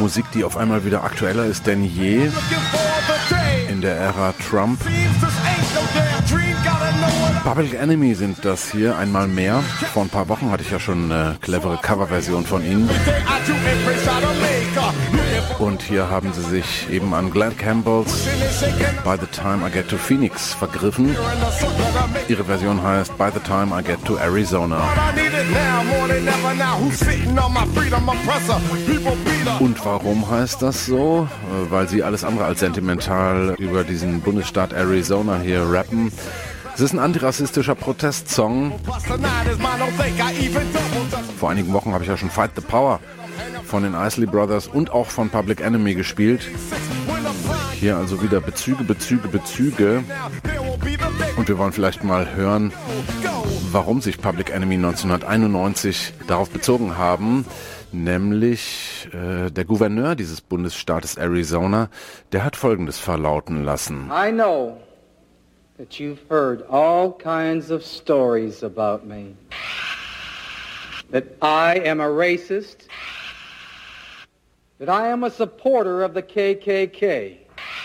Musik, die auf einmal wieder aktueller ist denn je in der Ära Trump. Public Enemy sind das hier einmal mehr. Vor ein paar Wochen hatte ich ja schon eine clevere Coverversion von ihnen. Und hier haben sie sich eben an Glenn Campbells By the Time I Get to Phoenix vergriffen. Ihre Version heißt By the Time I Get to Arizona. Und warum heißt das so? Weil sie alles andere als sentimental über diesen Bundesstaat Arizona hier rappen. Es ist ein antirassistischer Protestsong. Vor einigen Wochen habe ich ja schon Fight the Power von den Isley Brothers und auch von Public Enemy gespielt. Hier also wieder Bezüge. Und wir wollen vielleicht mal hören, warum sich Public Enemy 1991 darauf bezogen haben. Nämlich der Gouverneur dieses Bundesstaates Arizona, der hat Folgendes verlauten lassen. I know that you've heard all kinds of stories about me. That I am a racist. That I am a supporter of the KKK.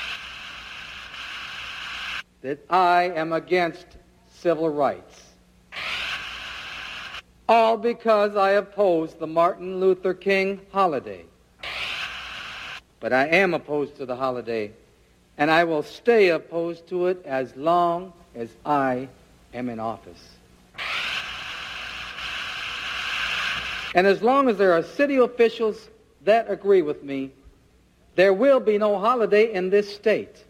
That I am against civil rights. All because I oppose the Martin Luther King holiday. But I am opposed to the holiday, and I will stay opposed to it as long as I am in office. And as long as there are city officials that agree with me, there will be no holiday in this state.